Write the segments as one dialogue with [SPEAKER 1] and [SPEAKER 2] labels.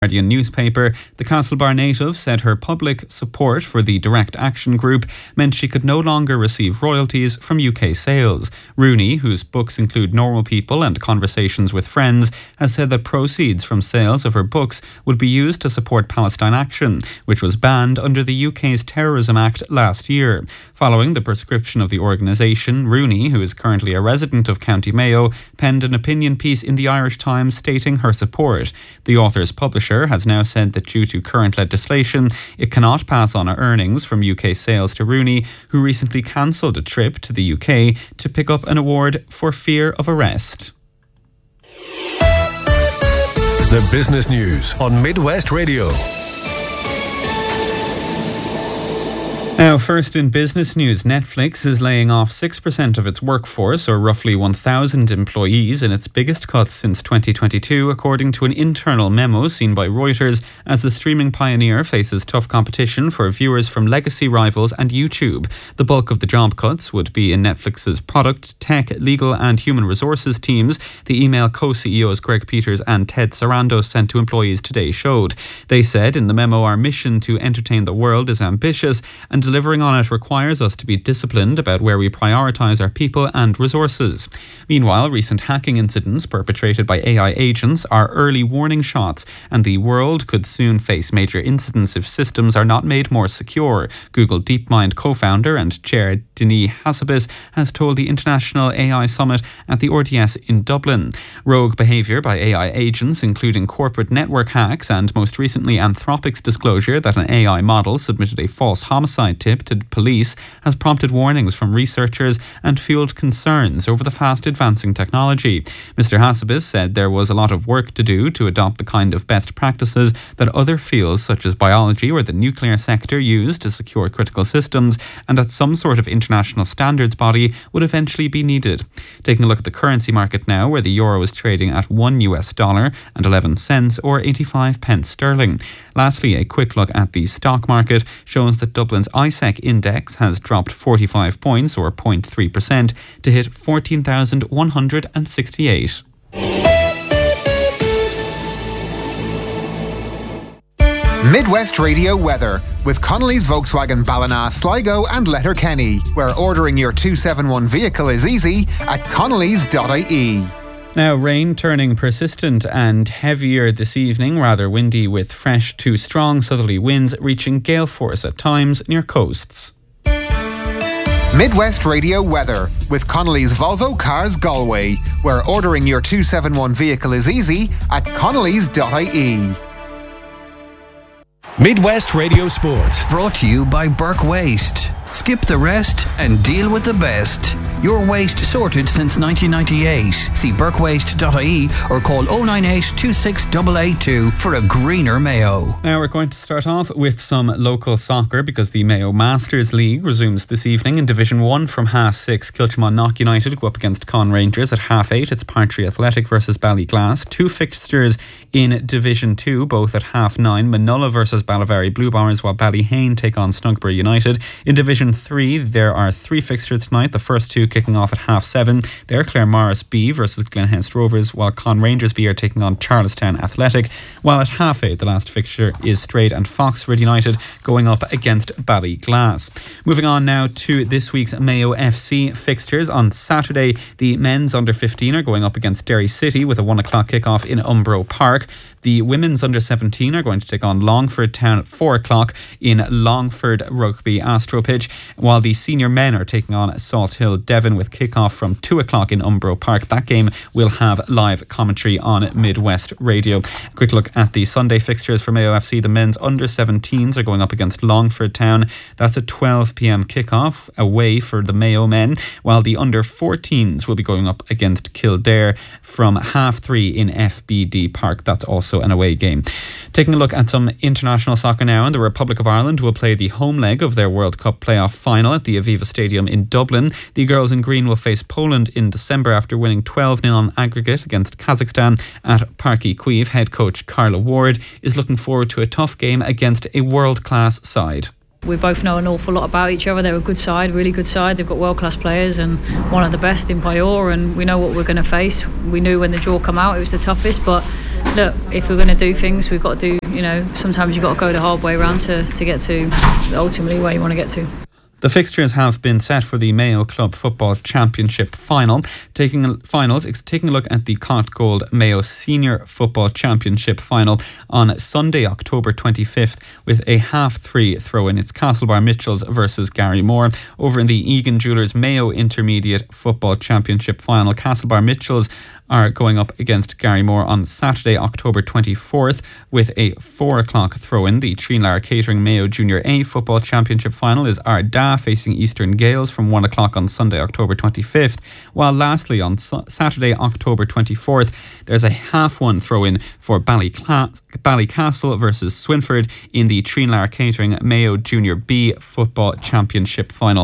[SPEAKER 1] Guardian newspaper, the Castlebar native said her public support for the Direct Action Group meant she could no longer receive royalties from UK sales. Rooney, whose books include Normal People and Conversations with Friends, has said that proceeds from sales of her books would be used to support Palestine Action, which was banned under the UK's Terrorism Act last year. Following the prescription of the organisation, Rooney, who is currently a resident of County Mayo, penned an opinion piece in the Irish Times stating her support. The author's publisher has now said that due to current legislation, it cannot pass on earnings from UK sales to Rooney, who recently cancelled a trip to the UK to pick up an award for fear of arrest.
[SPEAKER 2] The business news on Midwest Radio.
[SPEAKER 1] Now, first in business news, Netflix is laying off 6% of its workforce, or roughly 1,000 employees, in its biggest cuts since 2022, according to an internal memo seen by Reuters, as the streaming pioneer faces tough competition for viewers from legacy rivals and YouTube. The bulk of the job cuts would be in Netflix's product, tech, legal and human resources teams, the email co-CEOs Greg Peters and Ted Sarandos sent to employees today showed. They said in the memo, our mission to entertain the world is ambitious and delivering on it requires us to be disciplined about where we prioritise our people and resources. Meanwhile, recent hacking incidents perpetrated by AI agents are early warning shots, and the world could soon face major incidents if systems are not made more secure. Google DeepMind co-founder and chair Denis Hassabis has told the International AI Summit at the RDS in Dublin. Rogue behaviour by AI agents, including corporate network hacks and most recently Anthropic's disclosure that an AI model submitted a false homicide tip to police, has prompted warnings from researchers and fueled concerns over the fast advancing technology. Mr. Hassabis said there was a lot of work to do to adopt the kind of best practices that other fields such as biology or the nuclear sector use to secure critical systems, and that some sort of international standards body would eventually be needed. Taking a look at the currency market now, where the euro is trading at $1 and 11 cents, or 85 pence sterling. Lastly, a quick look at the stock market shows that Dublin's ISEC index has dropped 45 points, or 0.3%, to hit 14,168.
[SPEAKER 3] Midwest Radio weather with Connolly's Volkswagen Ballina, Sligo and Letterkenny, where ordering your 271 vehicle is easy at connolly's.ie.
[SPEAKER 1] Now, rain turning persistent and heavier this evening, rather windy with fresh to strong southerly winds reaching gale force at times near coasts.
[SPEAKER 3] Midwest Radio weather with Connolly's Volvo Cars Galway, where ordering your 271 vehicle is easy at connolly's.ie.
[SPEAKER 2] Midwest Radio Sport.
[SPEAKER 4] Brought to you by Burke Waste. Skip the rest and deal with the best. Your waste sorted since 1998. See burkewaste.ie or call 098 26882 for a greener Mayo.
[SPEAKER 1] Now we're going to start off with some local soccer because the Mayo Masters League resumes this evening in Division 1 from 6:30. Kiltimon Knock United go up against Con Rangers at 8:30. It's Partry Athletic versus Ballyglass. Two fixtures in Division 2, both at 9:30. Manola versus Ballyvary Blue Bombers, while Ballyhane take on Snugbury United. In Division 3, there are three fixtures tonight. The first two kicking off at 7:30. They're Claremorris B versus Glenhest Rovers, while Con Rangers B are taking on Charlestown Athletic, while at 8:30 the last fixture is Straight and Foxford United going up against Ballyglass. Moving on now to this week's Mayo FC fixtures. On Saturday, the men's under 15 are going up against Derry City with a 1 o'clock kickoff in Umbro Park. The women's under 17 are going to take on Longford Town at 4 o'clock in Longford Rugby Astro Pitch, while the senior men are taking on Salt Hill Devon with kickoff from 2 o'clock in Umbro Park. That game will have live commentary on Midwest Radio. A quick look at the Sunday fixtures for Mayo FC. The men's under 17s are going up against Longford Town. That's a 12 p.m. kickoff away for the Mayo men, while the under 14s will be going up against Kildare from 3:30 in FBD Park. That's also an away game. Taking a look at some international soccer now, and the Republic of Ireland will play the home leg of their World Cup playoff final at the Aviva Stadium in Dublin. The girls in green will face Poland in December after winning 12-0 on aggregate against Kazakhstan at Parc y Cuivre. Head coach Carla Ward is looking forward to a tough game against a world-class side.
[SPEAKER 5] We both know an awful lot about each other. They're a good side, really good side. They've got world-class players and one of the best in Payor, and we know what we're going to face. We knew when the draw come out it was the toughest, but look, if we're going to do things, we've got to do, sometimes you've got to go the hard way around to get to ultimately where you want to get to.
[SPEAKER 1] The fixtures have been set for the Mayo Club Football Championship final. Taking a look at the Cott Gold Mayo Senior Football Championship final on Sunday, October 25th, with a 3:30 throw-in. It's Castlebar Mitchells versus Gary Moore. Over in the Egan Jewellers Mayo Intermediate Football Championship final, Castlebar Mitchells are going up against Gary Moore on Saturday, October 24th, with a 4 o'clock throw-in. The Treenlar Catering Mayo Junior A Football Championship final is Ardagh facing Eastern Gales from 1 o'clock on Sunday, October 25th. While lastly, on Saturday, October 24th, there's a 1:30 throw-in for Ballycastle versus Swinford in the Treenlar Catering Mayo Junior B Football Championship final.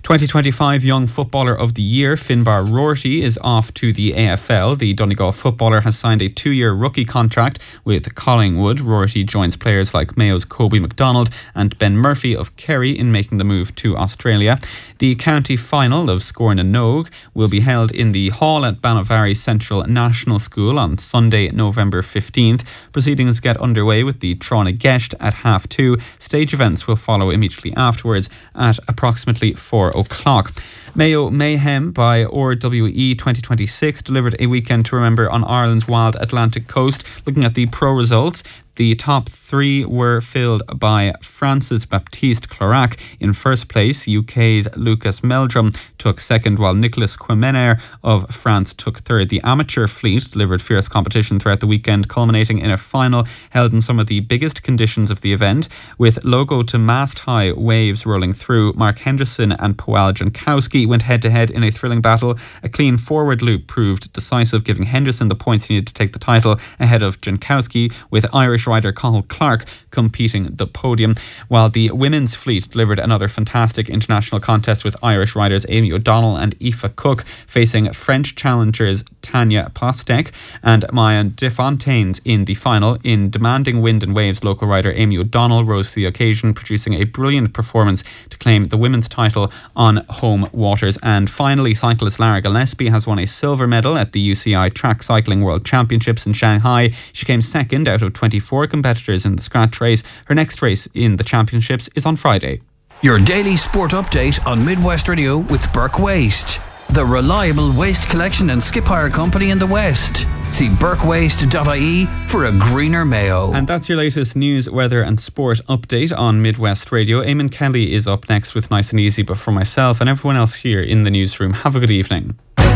[SPEAKER 1] 2025 Young Footballer of the Year, Finbar Rorty, is off to the AFL. The Donegal footballer has signed a 2-year rookie contract with Collingwood. Rorty joins players like Mayo's Kobe McDonald and Ben Murphy of Kerry in making the move to Australia. The county final of Scorn and Nogue will be held in the hall at Banavary Central National School on Sunday, November 15th. Proceedings get underway with the Trána Gceist at 2:30. Stage events will follow immediately afterwards at approximately 4 o'clock. Mayo Mayhem by RWE 2026 delivered a weekend to remember on Ireland's wild Atlantic coast. Looking at the pro results, the top 3 were filled by Francis Baptiste Clorac in first place. UK's Lucas Meldrum took second, while Nicolas Quemener of France took third. The amateur fleet delivered fierce competition throughout the weekend, culminating in a final held in some of the biggest conditions of the event. With logo to mast-high waves rolling through, Mark Henderson and Powell Jankowski went head-to-head in a thrilling battle. A clean forward loop proved decisive, giving Henderson the points he needed to take the title ahead of Jankowski, with Irish rider Cathal Clark competing the podium, while the women's fleet delivered another fantastic international contest with Irish riders Amy O'Donnell and Aoife Cook facing French challengers Tanya Postek and Maya Defontaines in the final. In demanding wind and waves, local rider Amy O'Donnell rose to the occasion, producing a brilliant performance to claim the women's title on home waters. And finally, cyclist Lara Gillespie has won a silver medal at the UCI Track Cycling World Championships in Shanghai. She came second out of 24 competitors in the scratch race. Her next race in the championships is on Friday.
[SPEAKER 4] Your daily sport update on Midwest Radio with Burke Waste, the reliable waste collection and skip hire company in the West. See burkewaste.ie for a greener Mayo.
[SPEAKER 1] And that's your latest news, weather and sport update on Midwest Radio. Eamon Kelly is up next with Nice and Easy, but for myself and everyone else here in the newsroom, have a good evening.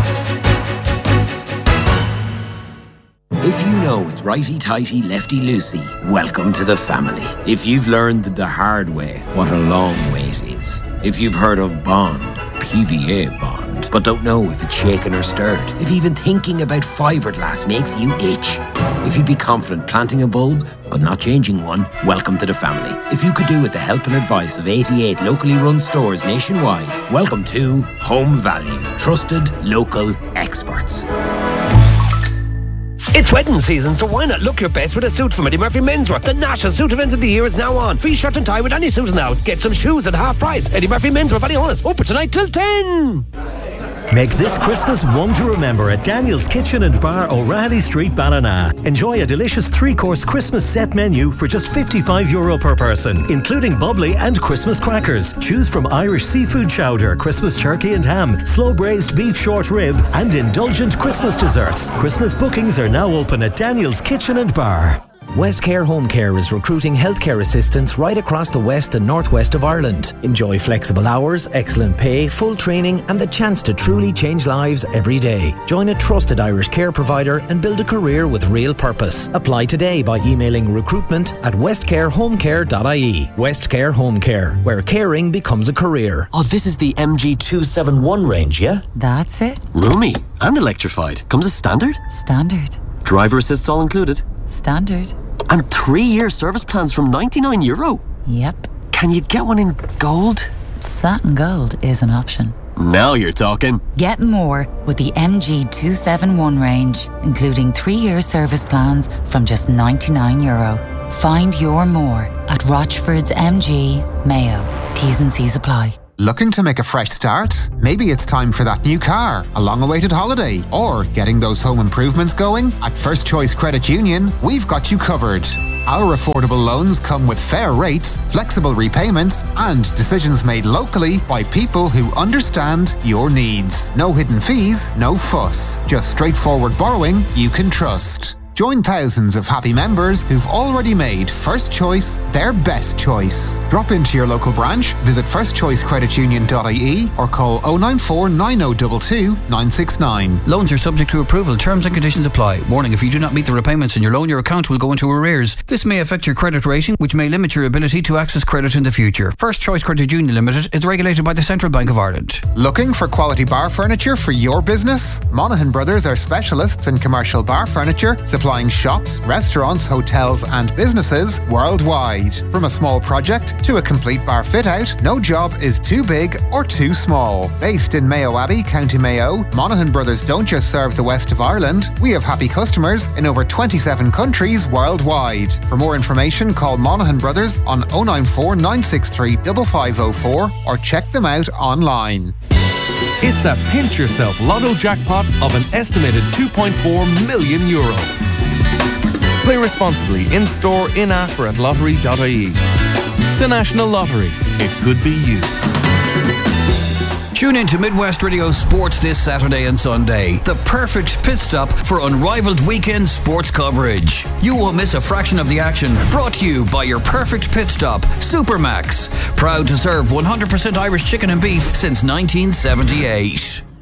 [SPEAKER 6] If you know it's righty-tighty, lefty-loosey, welcome to the family. If you've learned the hard way what a long way it is. If you've heard of Bond, PVA Bond, but don't know if it's shaken or stirred. If even thinking about fiberglass makes you itch. If you'd be confident planting a bulb, but not changing one, welcome to the family. If you could do with the help and advice of 88 locally run stores nationwide, welcome to Home Value. Trusted local experts.
[SPEAKER 7] It's wedding season, so why not look your best with a suit from Eddie Murphy Menswear? The national suit event of the year is now on. Free shirt and tie with any suit now. Get some shoes at half price. Eddie Murphy Menswear, Ballyhonus, open tonight till 10.
[SPEAKER 8] Make this Christmas one to remember at Daniel's Kitchen and Bar, O'Reilly Street, Ballina. Enjoy a delicious 3-course Christmas set menu for just €55 per person, including bubbly and Christmas crackers. Choose from Irish seafood chowder, Christmas turkey and ham, slow braised beef short rib, and indulgent Christmas desserts. Christmas bookings are now open at Daniel's Kitchen and Bar.
[SPEAKER 9] Westcare Home Care is recruiting healthcare assistants right across the west and northwest of Ireland. Enjoy flexible hours, excellent pay, full training and the chance to truly change lives every day. Join a trusted Irish care provider and build a career with real purpose. Apply today by emailing recruitment@westcarehomecare.ie. Westcare Home Care, where caring becomes a career.
[SPEAKER 10] Oh, this is the MG271 range, yeah?
[SPEAKER 11] That's it.
[SPEAKER 10] Roomy and electrified. Comes as standard?
[SPEAKER 11] Standard.
[SPEAKER 10] Driver assists all included?
[SPEAKER 11] Standard.
[SPEAKER 10] And 3-year service plans from €99?
[SPEAKER 11] Yep.
[SPEAKER 10] Can you get one in gold?
[SPEAKER 11] Satin gold is an option.
[SPEAKER 10] Now you're talking.
[SPEAKER 11] Get more with the MG271 range, including 3-year service plans from just €99. Find your more at Rochford's MG Mayo. T's and C's apply.
[SPEAKER 3] Looking to make a fresh start? Maybe it's time for that new car, a long-awaited holiday, or getting those home improvements going? At First Choice Credit Union, we've got you covered. Our affordable loans come with fair rates, flexible repayments, and decisions made locally by people who understand your needs. No hidden fees, no fuss. Just straightforward borrowing you can trust. Join thousands of happy members who've already made First Choice their best choice. Drop into your local branch, visit firstchoicecreditunion.ie or call 094 9022 969.
[SPEAKER 4] Loans are subject to approval. Terms and conditions apply. Warning, if you do not meet the repayments in your loan, your account will go into arrears. This may affect your credit rating, which may limit your ability to access credit in the future. First Choice Credit Union Limited is regulated by the Central Bank of Ireland.
[SPEAKER 3] Looking for quality bar furniture for your business? Monaghan Brothers are specialists in commercial bar furniture, supplying shops, restaurants, hotels and businesses worldwide. From a small project to a complete bar fit-out, no job is too big or too small. Based in Mayo Abbey, County Mayo, Monaghan Brothers don't just serve the west of Ireland. We have happy customers in over 27 countries worldwide. For more information, call Monaghan Brothers on 094 963 5504 or check them out online.
[SPEAKER 12] It's a pinch yourself lotto jackpot of an estimated €2.4 million. Play responsibly in store, in-app or at lottery.ie. The National Lottery. It could be you.
[SPEAKER 4] Tune in to Midwest Radio Sports this Saturday and Sunday. The perfect pit stop for unrivaled weekend sports coverage. You won't miss a fraction of the action. Brought to you by your perfect pit stop, Supermax. Proud to serve 100% Irish chicken and beef since 1978.